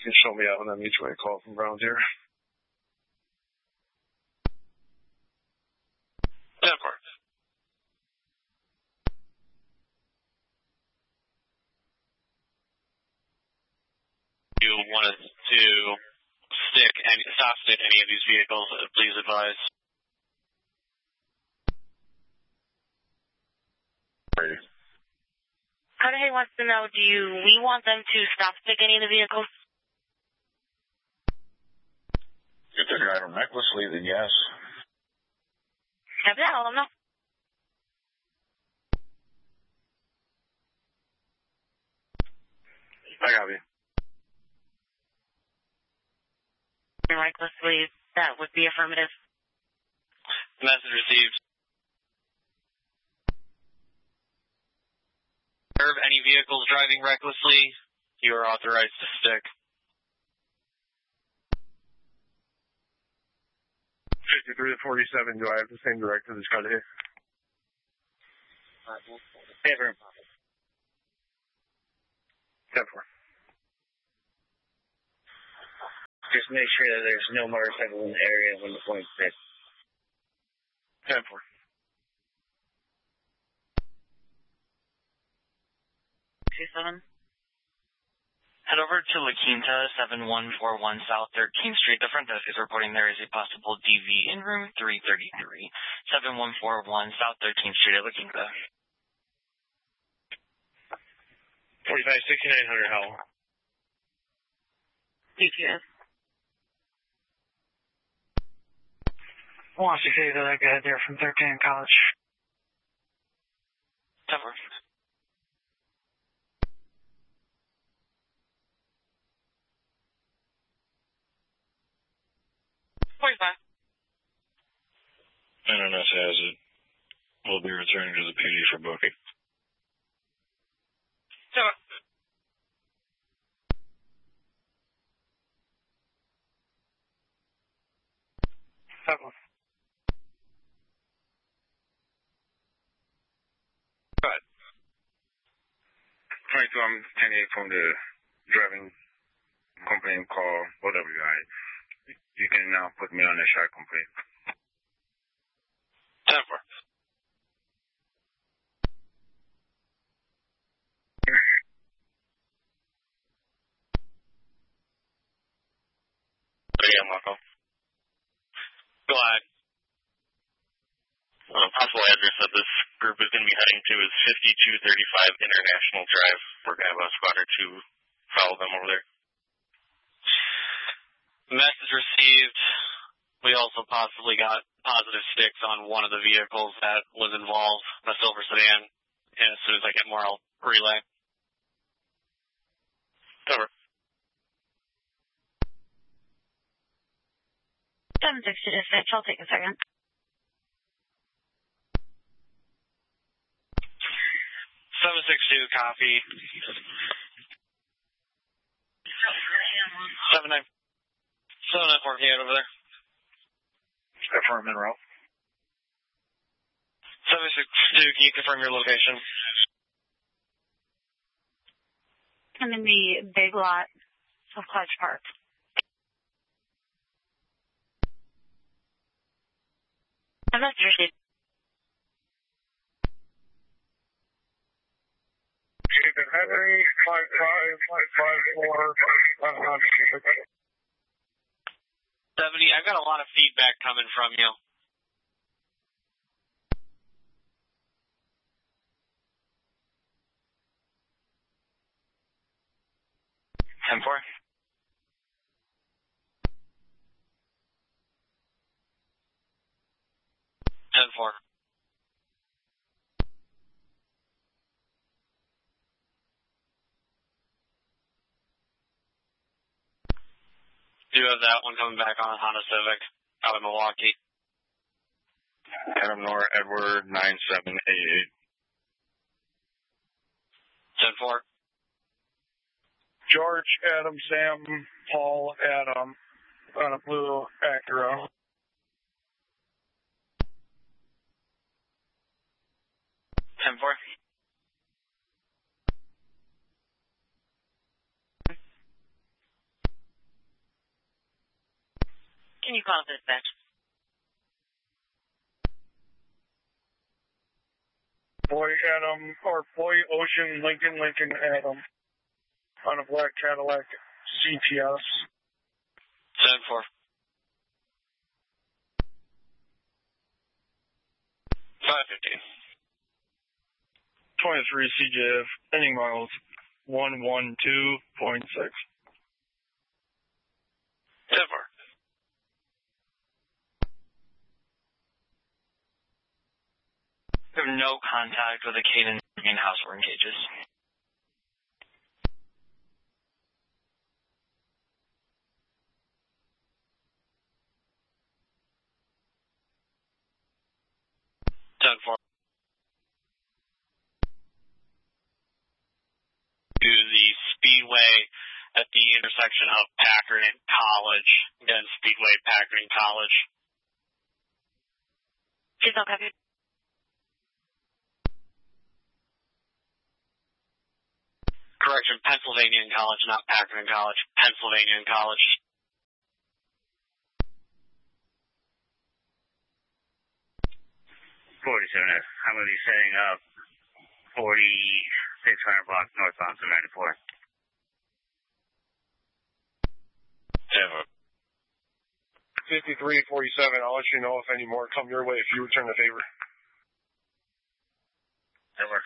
can show me out on that mutual aid call from Volunteer. 10-4. You wanted to stop stick any of these vehicles, please advise. Carter wants to know, do we want them to stop stick any of the vehicles? If they're driving recklessly, then yes. Have that, I'll let them know. I got you. Recklessly, that would be affirmative. Message received. Observe any vehicles driving recklessly, you are authorized to stick. 53 to 47, do I have the same directive as Carter? Favor. 10-4. Just make sure that there's no motorcycle in the area when the point's set. 10-4. Head over to La Quinta, 7141 South 13th Street. The front desk is reporting there is a possible DV in room 333. 7141 South 13th Street at La Quinta. 45-6900, how? DPS. Wants to say that I got there from 13 College. 10-4. NNS has it. We'll be returning to the PD for booking. So, Go ahead. 22, I'm 10-8 from the driving company call OWI. You can now put me on the shot complaint. 10-4. Yeah, Marco. Go ahead. Possible address that this group is going to be heading to is 5235 International Drive. We're going to have a squad or two follow them over there. Message received. We also possibly got positive sticks on one of the vehicles that was involved, a silver sedan. And as soon as I get more, I'll relay. Cover. 760 dispatch, I'll take a second. 762, copy. 7948 over there. Affirm en route. 762, can you confirm your location? I'm in the big lot of Clutch Park. I'm not interested. Henry, 5554. 70, I've got a lot of feedback coming from you. Ten four. 10-4. Do have that one coming back on a Honda Civic out of Milwaukee. Adam Nora Edward 9788. 10-4. George, Adam, Sam, Paul, Adam, on a blue Acura. 10-4. Can you call dispatch? Boy Ocean Lincoln Adam on a black Cadillac CTS. 10-4. 515. 23 CJF, ending miles 112.6. 10-4. We have no contact with the Cadence in-house or engages. To the Speedway at the intersection of Packard and College, then Speedway, Packard and College. Please don't copy. Correction, Pennsylvania and College, not Packard and College. Pennsylvania and College. I'm going to be setting up 4600 blocks northbound to 94. 5347, I'll let you know if any more come your way if you return the favor. Over.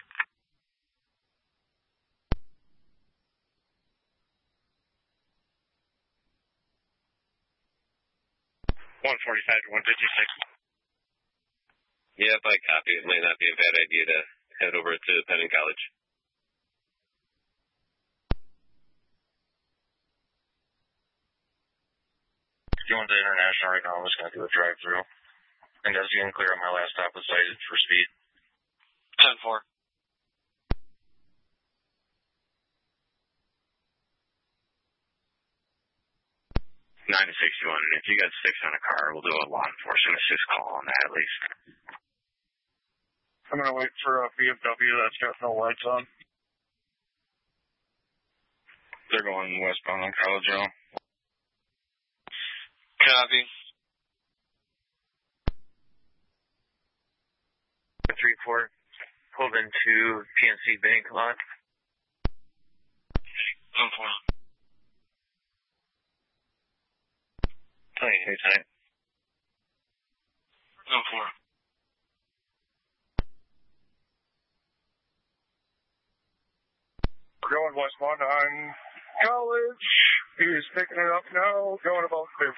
$145 to $156. Yeah, if I copy, it might not be a bad idea to head over to Penn and College. Going to International right now, I'm just going to do a drive-through. And as you can clear on my last stop was cited for speed. 10-4. 9-61, and if you got 6 on a car, we'll do a law enforcement assist call on that at least. I'm going to wait for a BMW that's got no lights on. They're going westbound on College Hill. Copy. 3-4, pulled into PNC Bank lot. 10-4. Hey, tonight. 10-4. We're going westbound on College. He's picking it up now, going about 50.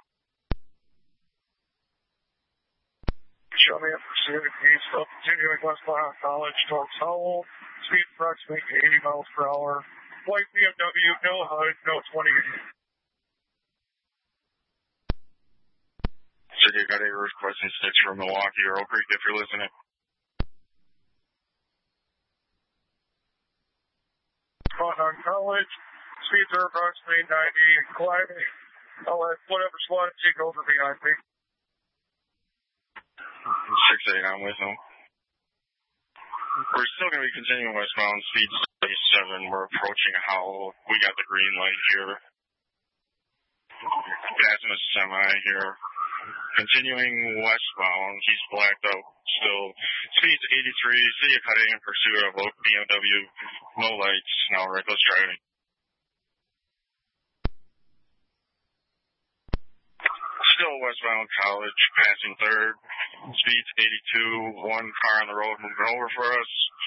Show me up pursuit. He's still continuing westbound on College towards Howell. Speed approximately 80 miles per hour. White BMW, no HUD, no 20. City of Got Acres, question 6 from Milwaukee or Oak Creek if you're listening. On College, speeds are approximately 90 and climbing. I'll let whatever SWAT take over behind me. 6-8, I'm with them. We're still going to be continuing westbound, speed 37. We're approaching Howell. We got the green light here. Passing a semi here. Continuing westbound, he's blacked out still. Speed's 83, City of Cutting in pursuit of Oak BMW. No lights, now reckless driving. Still westbound College, passing third. Speed's 82, one car on the road moving over for us.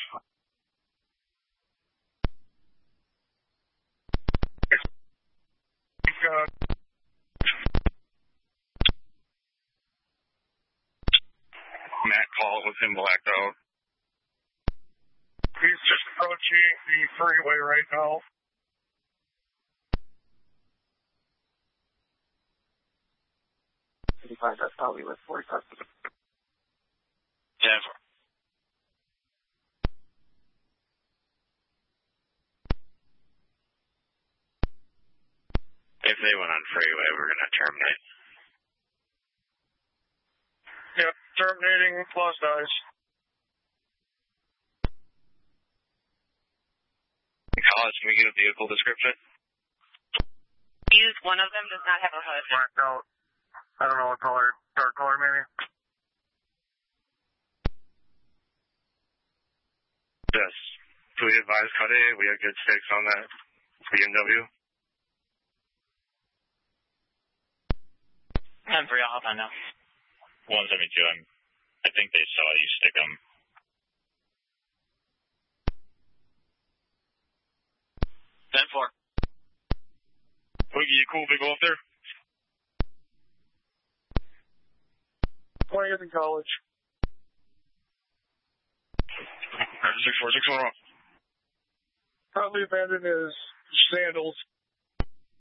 Matt called with him blacked out. He's just approaching the freeway right now. That's probably with 45. 10-4. If they went on freeway, we're going to terminate. Yep, terminating lost eyes. College, can we get a vehicle description? One of them does not have a HUD. Blacked out. I don't know what color, dark color maybe. Yes. Please advise Cuddy, we have good sticks on that BMW. 10-3, I'll hop on now. 172, I think they saw you stick them. Ten 4. Boogie, you cool, big off there? 20th in college. 6-4, 6-1 off. Probably abandoned his sandals.